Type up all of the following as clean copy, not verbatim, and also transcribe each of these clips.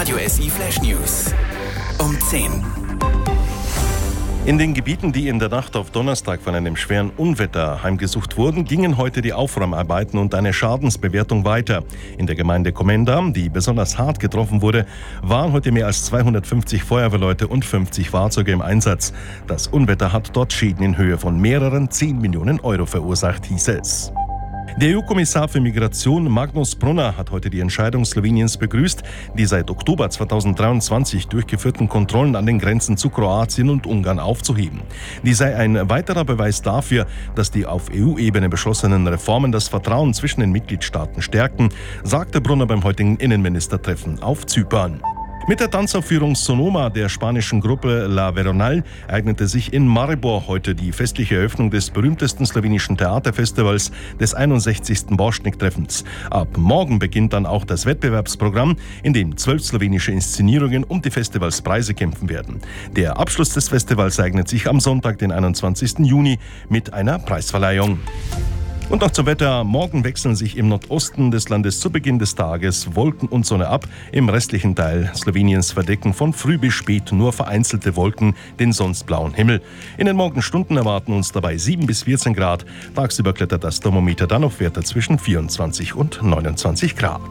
Radio SI Flash News um 10. In den Gebieten, die in der Nacht auf Donnerstag von einem schweren Unwetter heimgesucht wurden, gingen heute die Aufräumarbeiten und eine Schadensbewertung weiter. In der Gemeinde Komenda, die besonders hart getroffen wurde, waren heute mehr als 250 Feuerwehrleute und 50 Fahrzeuge im Einsatz. Das Unwetter hat dort Schäden in Höhe von mehreren 10 Millionen Euro verursacht, hieß es. Der EU-Kommissar für Migration Magnus Brunner hat heute die Entscheidung Sloweniens begrüßt, die seit Oktober 2023 durchgeführten Kontrollen an den Grenzen zu Kroatien und Ungarn aufzuheben. Dies sei ein weiterer Beweis dafür, dass die auf EU-Ebene beschlossenen Reformen das Vertrauen zwischen den Mitgliedstaaten stärken, sagte Brunner beim heutigen Innenministertreffen auf Zypern. Mit der Tanzaufführung Sonoma der spanischen Gruppe La Veronal eignete sich in Maribor heute die festliche Eröffnung des berühmtesten slowenischen Theaterfestivals des 61. Borštnik-Treffens. Ab morgen beginnt dann auch das Wettbewerbsprogramm, in dem 12 slowenische Inszenierungen um die Festivalspreise kämpfen werden. Der Abschluss des Festivals eignet sich am Sonntag, den 21. Juni, mit einer Preisverleihung. Und noch zum Wetter. Morgen wechseln sich im Nordosten des Landes zu Beginn des Tages Wolken und Sonne ab. Im restlichen Teil Sloweniens verdecken von früh bis spät nur vereinzelte Wolken den sonst blauen Himmel. In den Morgenstunden erwarten uns dabei 7 bis 14 Grad. Tagsüber klettert das Thermometer dann auf Werte zwischen 24 und 29 Grad.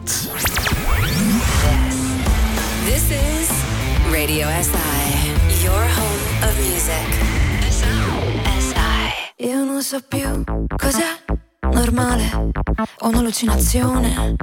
This is Radio SI, your home of music. SI. Io non so più cos'è normale o un'allucinazione.